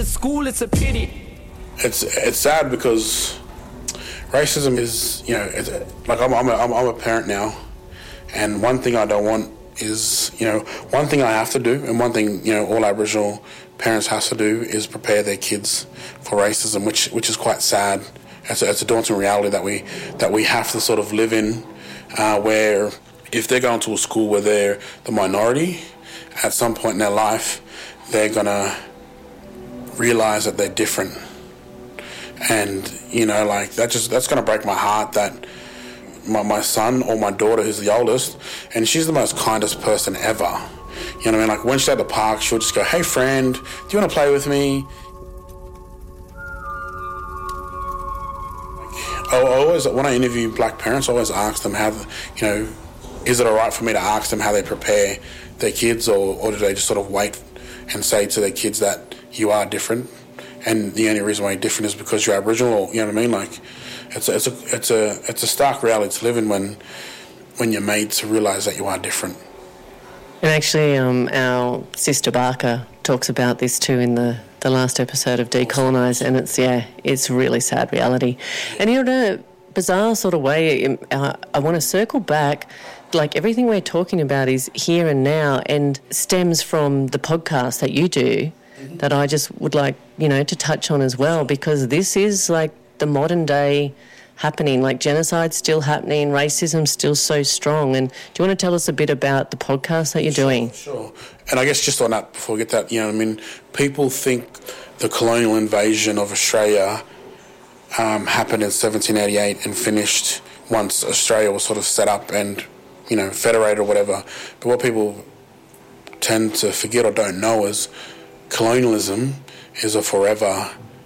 School, it's a pity. It's sad because racism is, I'm a parent now, and one thing I don't want is, one thing I have to do, and one thing, all Aboriginal parents have to do is prepare their kids for racism, which is quite sad. It's a daunting reality that we have to sort of live in, where if they're going to a school where they're the minority, at some point in their life, they're gonna realize that they're different. And, that's going to break my heart that my son or my daughter, who's the oldest, and she's the most kindest person ever. You know what I mean? Like, when she's at the park, she'll just go, "Hey, friend, do you want to play with me?" When I interview black parents, I always ask them how, is it all right for me to ask them how they prepare their kids, or do they just sort of wait and say to their kids that you are different? And the only reason why you're different is because you're Aboriginal, or, you know what I mean? Like, it's a stark reality to live in when you're made to realise that you are different. And actually, our sister Barker talks about this too in the last episode of Decolonise, and it's a really sad reality. And in a bizarre sort of way, I want to circle back. Like, everything we're talking about is here and now and stems from the podcast that you do, that I just would like, to touch on as well, because this is like the modern day happening, like genocide's still happening, racism's still so strong. And do you want to tell us a bit about the podcast that you're doing? Sure. And I guess just on that, before we get that, people think the colonial invasion of Australia happened in 1788 and finished once Australia was sort of set up and, federated or whatever. But what people tend to forget or don't know is colonialism is a forever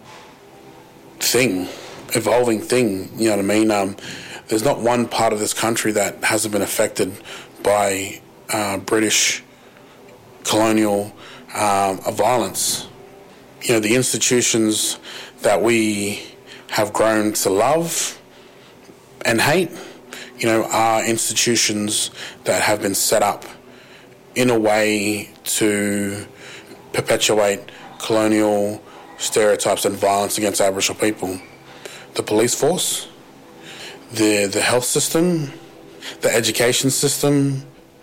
thing, evolving thing, you know what I mean? There's not one part of this country that hasn't been affected by British colonial violence. The institutions that we have grown to love and hate, are institutions that have been set up in a way to perpetuate colonial stereotypes and violence against Aboriginal people. The police force, the health system, the education system,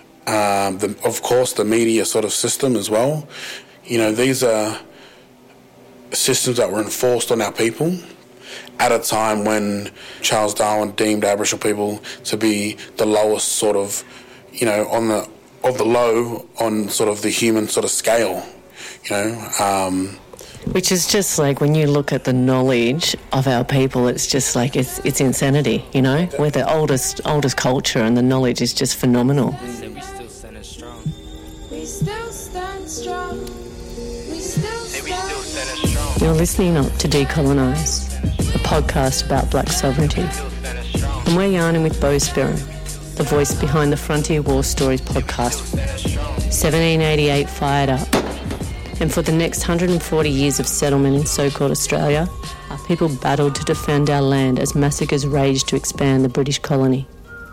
of course the media sort of system as well. These are systems that were enforced on our people at a time when Charles Darwin deemed Aboriginal people to be the lowest sort of, of the low on sort of the human sort of scale, Which is just like, when you look at the knowledge of our people, it's just like, it's insanity, We're the oldest culture, and the knowledge is just phenomenal. We still stand strong. We still stand strong. We still stand strong. You're listening to Decolonise, a podcast about black sovereignty. And we're yarning with Beau Spearin, the voice behind the Frontier War Stories podcast. 1788 fired up. And for the next 140 years of settlement in so-called Australia, our people battled to defend our land as massacres raged to expand the British colony.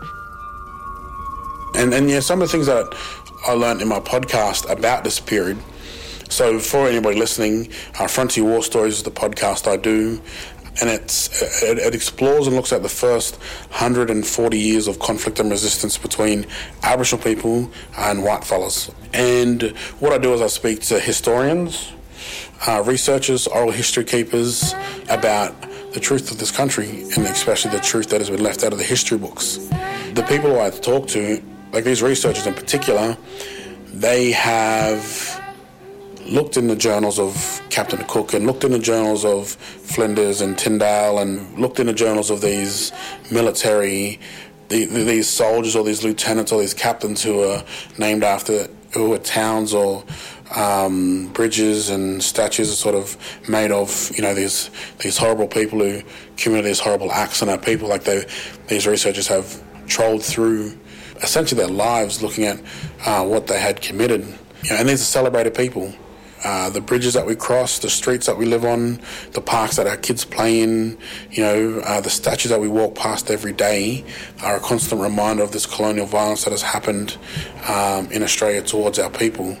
And some of the things that I learned in my podcast about this period. So for anybody listening, Frontier War Stories is the podcast I do, and it explores and looks at the first 140 years of conflict and resistance between Aboriginal people and whitefellas. And what I do is I speak to historians, researchers, oral history keepers about the truth of this country, and especially the truth that has been left out of the history books. The people who I talk to, like these researchers in particular, they have looked in the journals of Captain Cook and looked in the journals of Flinders and Tyndale and looked in the journals of these military, these soldiers or these lieutenants or these captains who are named after, who are towns or bridges and statues are sort of made of, these horrible people who committed these horrible acts on our people. Like these researchers have trolled through essentially their lives looking at what they had committed. And these are celebrated people. The bridges that we cross, the streets that we live on, the parks that our kids play in, the statues that we walk past every day are a constant reminder of this colonial violence that has happened in Australia towards our people.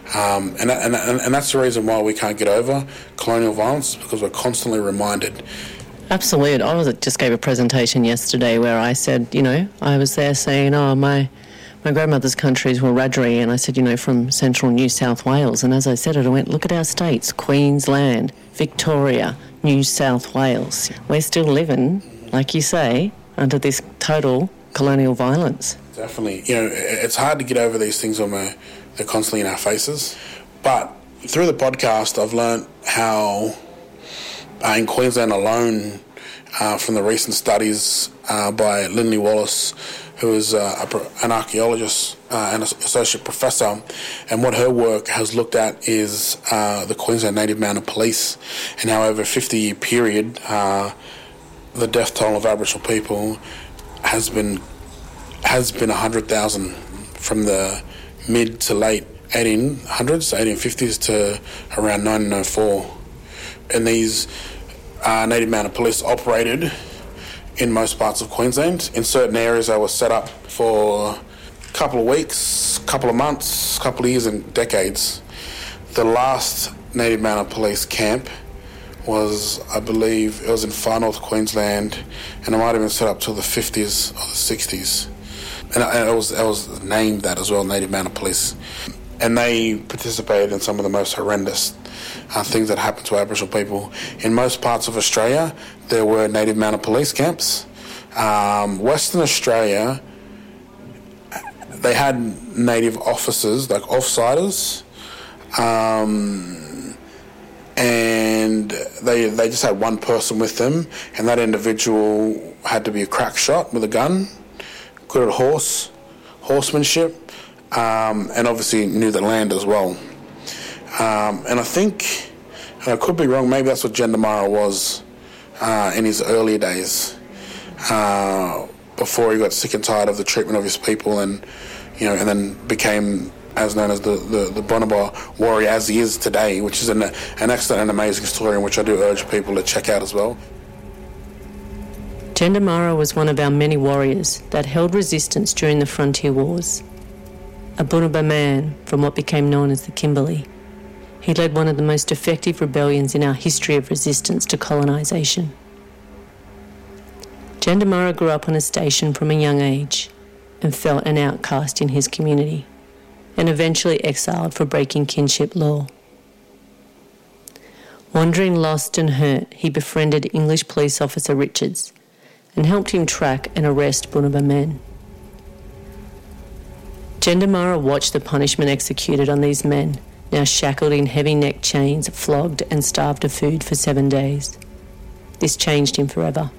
And that's the reason why we can't get over colonial violence, because we're constantly reminded. Absolutely. Just gave a presentation yesterday where I said, I was there saying, my grandmother's countries were Wiradjuri, and I said, from central New South Wales. And as I said it, I went, look at our states, Queensland, Victoria, New South Wales. We're still living, like you say, under this total colonial violence. Definitely. It's hard to get over these things when they're constantly in our faces. But through the podcast, I've learned how in Queensland alone, from the recent studies by Lindley Wallace, who is an archaeologist and associate professor, and what her work has looked at is the Queensland Native Mounted Police, and how over a 50-year period, the death toll of Aboriginal people has been 100,000 from the mid to late 1800s, 1850s to around 1904. And these Native Mounted Police operated in most parts of Queensland. In certain areas, they were set up for a couple of weeks, couple of months, couple of years and decades. The last Native Mounted Police camp was, I believe, it was in far north Queensland, and it might have been set up till the 50s or the 60s. And it was named that as well, Native Mounted Police. And they participated in some of the most horrendous things that happened to Aboriginal people. In most parts of Australia, there were Native Mounted Police camps. Western Australia, they had Native officers, like offsiders, and they just had one person with them, and that individual had to be a crack shot with a gun, good at horsemanship, and obviously knew the land as well. And I think, and I could be wrong, maybe that's what Jendamara was in his earlier days, before he got sick and tired of the treatment of his people, and and then became as known as the Bonobo warrior as he is today, which is an excellent and amazing story, in which I do urge people to check out as well. Jendamara was one of our many warriors that held resistance during the frontier wars. A Bonobo man from what became known as the Kimberley. He led one of the most effective rebellions in our history of resistance to colonisation. Jendamara grew up on a station from a young age and felt an outcast in his community, and eventually exiled for breaking kinship law. Wandering lost and hurt, he befriended English police officer Richards and helped him track and arrest Bonobo men. Jendamara watched the punishment executed on these men, now shackled in heavy neck chains, flogged and starved of food for 7 days. This changed him forever.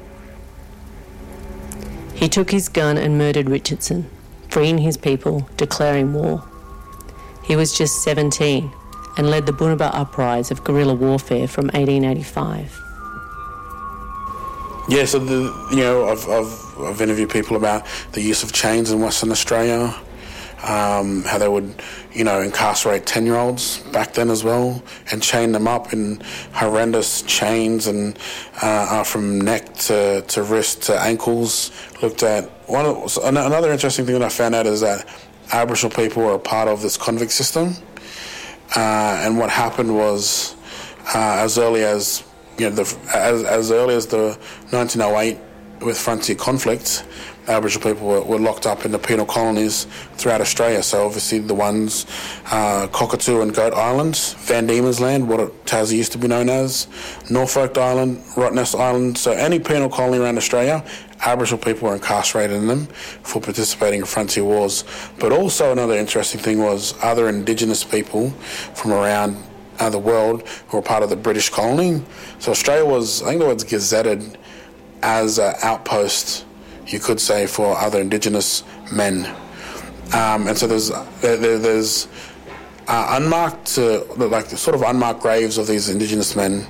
He took his gun and murdered Richardson, freeing his people, declaring war. He was just 17 and led the Bonobo uprise of guerrilla warfare from 1885. Yeah, so I've interviewed people about the use of chains in Western Australia, how they would, incarcerate 10-year-olds back then as well, and chain them up in horrendous chains and from neck to wrist to ankles. Looked at another interesting thing that I found out is that Aboriginal people were a part of this convict system, and what happened was as early as as early as the 1908 with frontier conflict, Aboriginal people were locked up in the penal colonies throughout Australia. So obviously the ones, Cockatoo and Goat Islands, Van Diemen's Land, what Tassie used to be known as, Norfolk Island, Rottnest Island. So any penal colony around Australia, Aboriginal people were incarcerated in them for participating in frontier wars. But also another interesting thing was other Indigenous people from around the world who were part of the British colony. So Australia was, I think the word's gazetted as an outpost, you could say, for other Indigenous men. And so there's unmarked, sort of unmarked graves of these Indigenous men,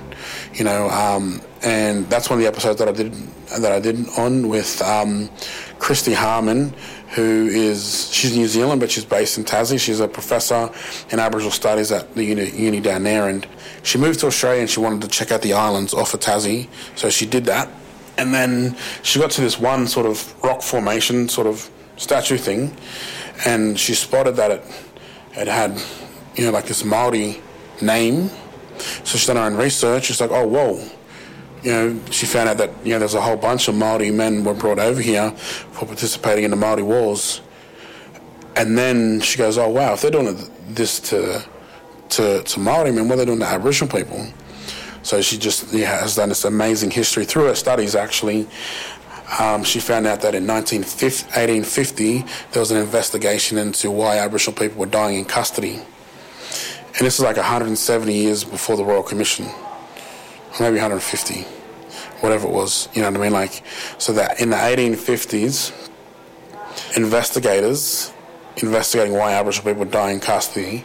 and that's one of the episodes that I did on with Christy Harmon, she's New Zealand, but she's based in Tassie. She's a professor in Aboriginal Studies at the uni down there, and she moved to Australia and she wanted to check out the islands off of Tassie, so she did that. And then she got to this one sort of rock formation, sort of statue thing, and she spotted that it had like this Māori name. So she's done her own research. She's like, oh, whoa. She found out that, there's a whole bunch of Māori men were brought over here for participating in the Māori Wars. And then she goes, oh, wow, if they're doing this to Māori men, what are they doing to Aboriginal people? So she just has done this amazing history. Through her studies, actually, she found out that in 1850, there was an investigation into why Aboriginal people were dying in custody. And this is like 170 years before the Royal Commission. Or maybe 150, whatever it was, you know what I mean? So that in the 1850s, investigators investigating why Aboriginal people would die in custody,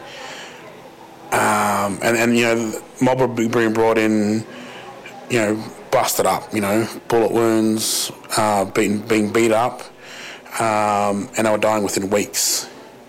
and mob were being brought in, busted up, bullet wounds, being beat up, and they were dying within weeks.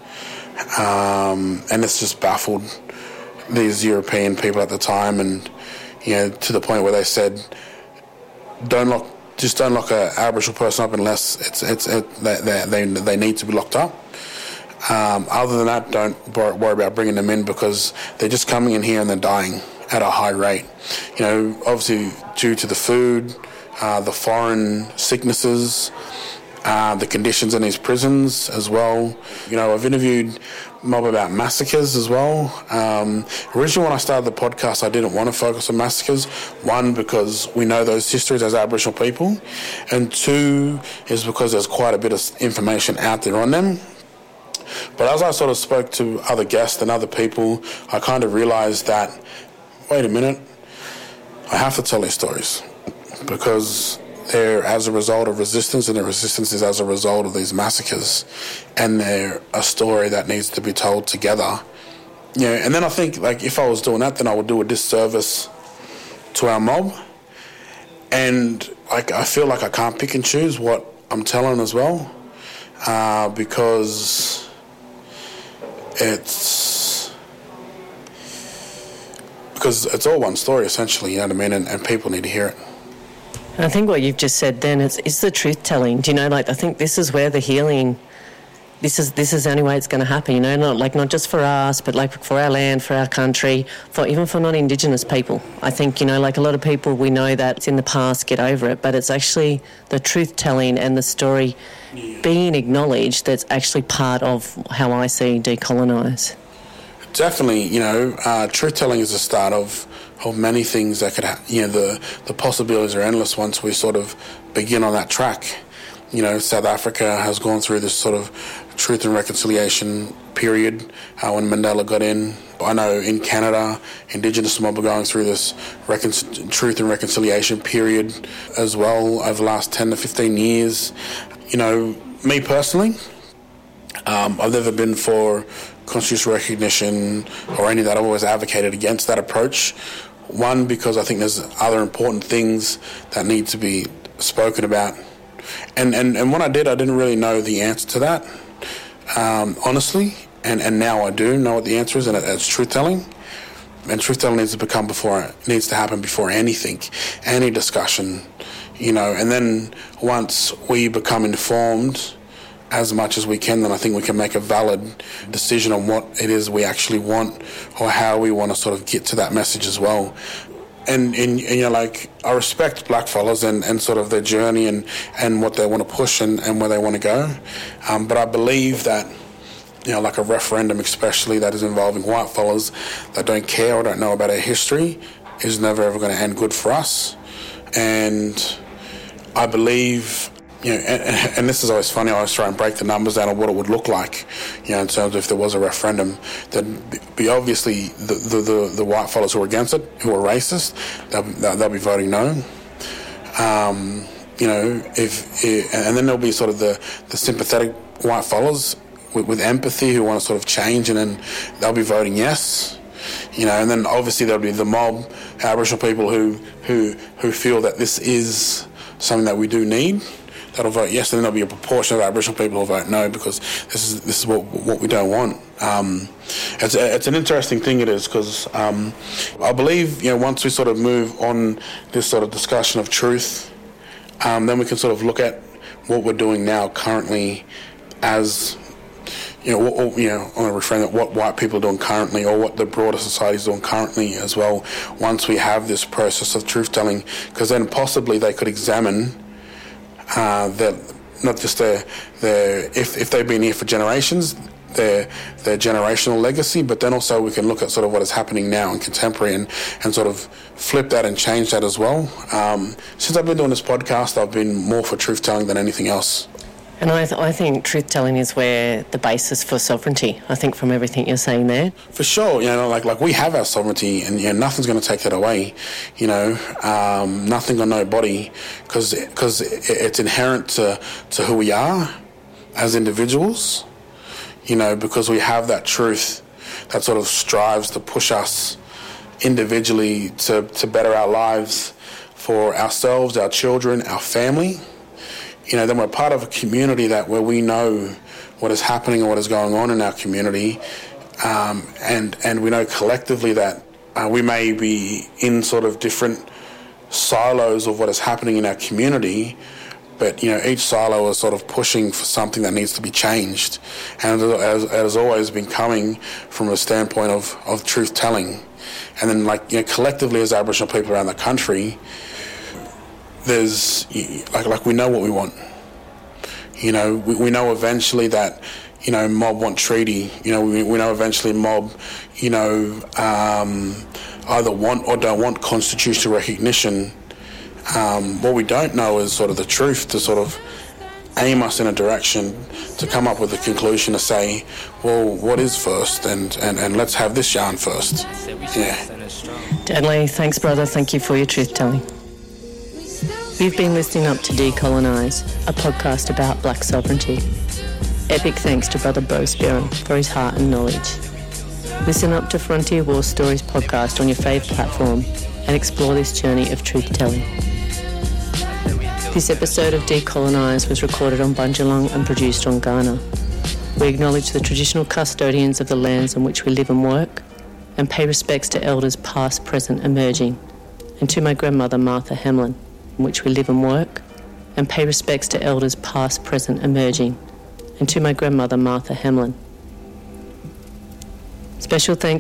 And it's just baffled these European people at the time, and to the point where they said, don't lock an Aboriginal person up unless they need to be locked up. Other than that, don't worry about bringing them in, because they're just coming in here and they're dying at a high rate. Obviously due to the food, the foreign sicknesses, the conditions in these prisons as well. I've interviewed mob about massacres as well. Originally when I started the podcast, I didn't want to focus on massacres. One, because we know those histories as Aboriginal people, and two is because there's quite a bit of information out there on them. But as I sort of spoke to other guests and other people, I kind of realised that, wait a minute, I have to tell these stories, because they're as a result of resistance, and the resistance is as a result of these massacres, and they're a story that needs to be told together. And then I think, if I was doing that, then I would do a disservice to our mob, and I feel like I can't pick and choose what I'm telling as well, because it's all one story, essentially, you know what I mean, and people need to hear it. I think what you've just said then is the truth-telling. I think this is where the healing, this is the only way it's going to happen, not just for us, but for our land, for our country, even for non-Indigenous people. I think, a lot of people, we know that it's in the past, get over it, but it's actually the truth-telling and the story being acknowledged that's actually part of how I see decolonise. Definitely, truth-telling is the start of many things that could the possibilities are endless once we sort of begin on that track. South Africa has gone through this sort of truth and reconciliation period when Mandela got in. I know in Canada, Indigenous mob are going through this truth and reconciliation period as well over the last 10 to 15 years. Me personally, I've never been for constitutional recognition or any of that. I've always advocated against that approach. One, because I think there's other important things that need to be spoken about. And when I didn't really know the answer to that, honestly. And now I do know what the answer is, and it's truth-telling. And truth-telling needs to happen before anything, any discussion, And then once we become informed as much as we can, then I think we can make a valid decision on what it is we actually want, or how we want to sort of get to that message as well. And I respect blackfellas and sort of their journey and what they want to push and where they want to go. But I believe that, a referendum especially that is involving whitefellas that don't care or don't know about our history is never ever going to end good for us. And I believe, and this is always funny, I always try and break the numbers down of what it would look like, in terms of if there was a referendum. There'd be obviously the white fellas who are against it, who are racist, they'll be voting no. And then there'll be sort of the sympathetic white fellas with empathy who want to sort of change, and then they'll be voting yes. And then obviously there'll be the mob, Aboriginal people who feel that this is something that we do need, that'll vote yes, and then there'll be a proportion of Aboriginal people who'll vote no, because this is what we don't want. It's an interesting thing, it is, because I believe, once we sort of move on this sort of discussion of truth, then we can sort of look at what we're doing now currently as, I'm going to reframe it, what white people are doing currently, or what the broader society is doing currently as well, once we have this process of truth-telling, because then possibly they could examine not just if they've been here for generations, their generational legacy, but then also we can look at sort of what is happening now in contemporary and sort of flip that and change that as well. Since I've been doing this podcast, I've been more for truth-telling than anything else. And I think truth-telling is where the basis for sovereignty, I think, from everything you're saying there. For sure, like we have our sovereignty, and nothing's going to take that away, nothing or nobody, because it's inherent to who we are as individuals, because we have that truth that sort of strives to push us individually to better our lives for ourselves, our children, our family. Then we're part of a community where we know what is happening and what is going on in our community, and we know collectively that we may be in sort of different silos of what is happening in our community, but each silo is sort of pushing for something that needs to be changed, and it has always been coming from a standpoint of truth-telling. And then collectively as Aboriginal people around the country, there's we know what we want. We know eventually that mob want treaty. We know eventually mob either want or don't want constitutional recognition. What we don't know is sort of the truth to sort of aim us in a direction to come up with a conclusion to say, well, what is first, and let's have this yarn first. Yeah. Deadly, thanks, brother. Thank you for your truth-telling. You've been listening up to Decolonise, a podcast about black sovereignty. Epic thanks to Brother Bo Spearham for his heart and knowledge. Listen up to Frontier War Stories podcast on your fave platform and explore this journey of truth-telling. This episode of Decolonise was recorded on Bundjalung and produced on Ghana. We acknowledge the traditional custodians of the lands on which we live and work, and pay respects to elders past, present, emerging, and to my grandmother Martha Hamlin, in which we live and work, and pay respects to elders past, present, emerging, and to my grandmother Martha Hamlin. Special thanks